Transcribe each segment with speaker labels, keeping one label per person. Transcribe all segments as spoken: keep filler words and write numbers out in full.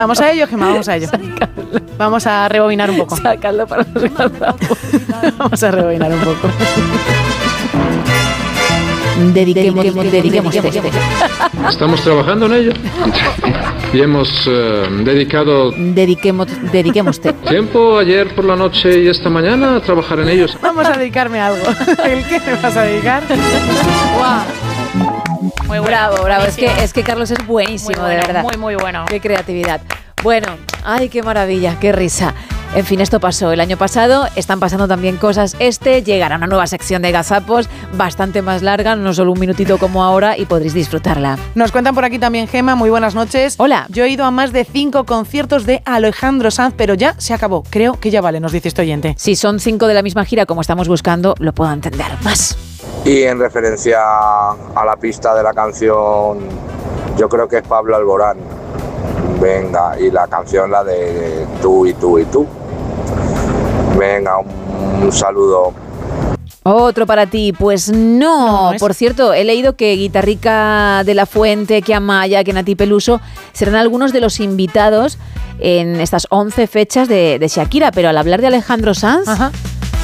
Speaker 1: Vamos a ello, Gemma, vamos a ello.
Speaker 2: Sácalo.
Speaker 1: Vamos a rebobinar un poco.
Speaker 2: Sácalo para los gazapos.
Speaker 1: Vamos a rebobinar un poco.
Speaker 2: Dediquemos, dediquemos, dediquemos.
Speaker 3: Estamos trabajando en ello y hemos eh, dedicado
Speaker 2: Dediquemos, dediquemos.
Speaker 3: tiempo ayer por la noche y esta mañana a trabajar en ellos.
Speaker 1: Vamos a dedicarme a algo. ¿El qué me vas a dedicar?
Speaker 2: Wow. Muy bueno. Bravo, bravo. Es que, es que Carlos es buenísimo,
Speaker 4: Muy bueno,
Speaker 2: de verdad.
Speaker 4: muy, muy bueno.
Speaker 2: Qué creatividad. Bueno, ay, qué maravilla, qué risa. En fin, esto pasó el año pasado, están pasando también cosas este, llegará una nueva sección de gazapos, bastante más larga, no solo un minutito como ahora, y podréis disfrutarla.
Speaker 1: Nos cuentan por aquí también, Gemma, muy buenas noches.
Speaker 2: Hola.
Speaker 1: Yo he ido a más de cinco conciertos de Alejandro Sanz, pero ya se acabó. Creo que ya vale, nos dice este oyente.
Speaker 2: Si son cinco de la misma gira como estamos buscando, lo puedo entender más.
Speaker 5: Y en referencia a la pista de la canción, yo creo que es Pablo Alborán. Venga, y la canción la de tú y tú y tú. Venga, un, un saludo.
Speaker 2: Otro para ti, pues no.
Speaker 1: No, no es.
Speaker 2: Por cierto, he leído que Guitarrica de la Fuente, que Amaya, que Nati Peluso serán algunos de los invitados en estas once fechas de, de Shakira, pero al hablar de Alejandro Sanz,
Speaker 1: Ajá.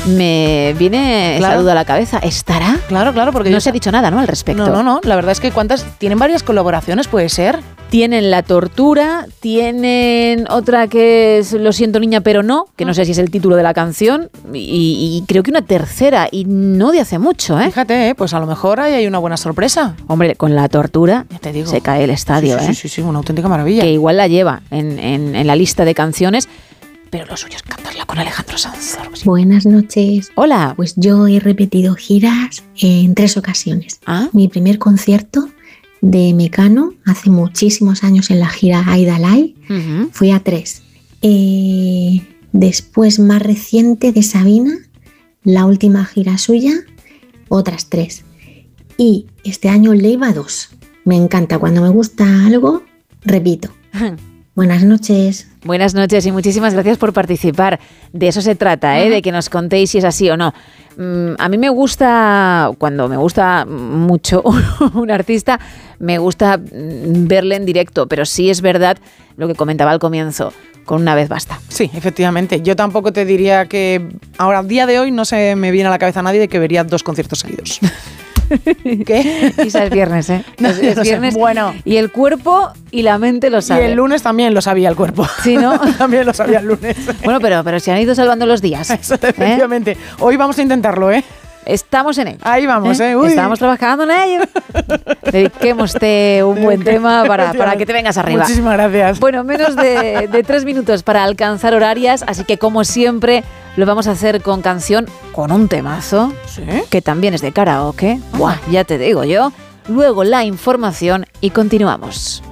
Speaker 2: me viene
Speaker 1: Claro.
Speaker 2: esa duda a la cabeza. ¿Estará?
Speaker 1: Claro, claro, porque
Speaker 2: No
Speaker 1: yo-
Speaker 2: se ha dicho nada, ¿no?, al respecto.
Speaker 1: No, no, no. La verdad es que cuántas tienen varias colaboraciones, puede ser.
Speaker 2: Tienen La Tortura, tienen otra que es Lo siento niña pero no, que no sé si es el título de la canción, y, y creo que una tercera, y no de hace mucho, ¿eh?
Speaker 1: Fíjate, ¿eh? Pues a lo mejor ahí hay una buena sorpresa.
Speaker 2: Hombre, con La Tortura
Speaker 1: Ya te digo.
Speaker 2: se cae el estadio,
Speaker 1: sí, sí,
Speaker 2: ¿eh?
Speaker 1: sí, sí, sí, una auténtica maravilla.
Speaker 2: Que igual la lleva en, en- en la lista de canciones, pero lo suyo es cantarla con Alejandro Sanz. Claro que sí.
Speaker 6: Buenas noches.
Speaker 2: Hola.
Speaker 6: Pues yo he repetido giras en tres ocasiones.
Speaker 2: Ah,
Speaker 6: Mi primer concierto de Mecano hace muchísimos años en la gira Aida Lai,
Speaker 2: ujú.
Speaker 6: fui a tres. Eh, después, más reciente, de Sabina, la última gira suya, otras tres. Y este año Leiva dos. Me encanta, cuando me gusta algo, repito. Buenas noches.
Speaker 2: Buenas noches y muchísimas gracias por participar. De eso se trata, ¿eh? De que nos contéis si es así o no. Mm, a mí me gusta, cuando me gusta mucho un artista, me gusta mm, verle en directo, pero sí es verdad lo que comentaba al comienzo, con una vez basta.
Speaker 1: Sí, efectivamente. Yo tampoco te diría que ahora, a día de hoy, no se me viene a la cabeza nadie de que vería dos conciertos seguidos. ¿Qué?
Speaker 2: Quizás es viernes, ¿eh?
Speaker 1: No,
Speaker 2: es, es
Speaker 1: no sé.
Speaker 2: viernes.
Speaker 1: Bueno.
Speaker 2: Y el cuerpo y la mente lo
Speaker 1: Y
Speaker 2: saben.
Speaker 1: el lunes también lo sabía el cuerpo.
Speaker 2: Sí, ¿no?
Speaker 1: También lo sabía el lunes.
Speaker 2: Bueno, pero, pero se han ido salvando los días.
Speaker 1: Eso,
Speaker 2: ¿eh?
Speaker 1: efectivamente. Hoy vamos a intentarlo, ¿eh?
Speaker 2: Estamos en ello.
Speaker 1: Ahí vamos, ¿eh? Uy.
Speaker 2: Estamos trabajando en ello. Dediquémoste un buen tema para, para que te vengas arriba.
Speaker 1: Muchísimas gracias.
Speaker 2: Bueno, menos de, de tres minutos para alcanzar horarias, así que como siempre lo vamos a hacer con canción, con un temazo,
Speaker 1: ¿Sí?
Speaker 2: que también es de karaoke. Buah, ya te digo yo. Luego la información y continuamos.